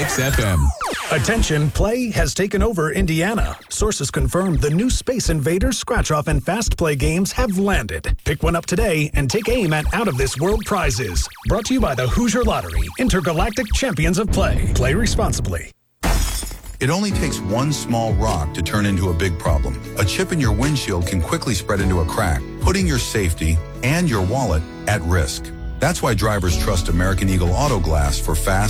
Mix FM. Attention, play has taken over Indiana. Sources confirm the new Space Invaders scratch-off and fast play games have landed. Pick one up today and take aim at out-of-this-world prizes. Brought to you by the Hoosier Lottery, intergalactic champions of play. Play responsibly. It only takes one small rock to turn into a big problem. A chip in your windshield can quickly spread into a crack, putting your safety and your wallet at risk. That's why drivers trust American Eagle Auto Glass for fast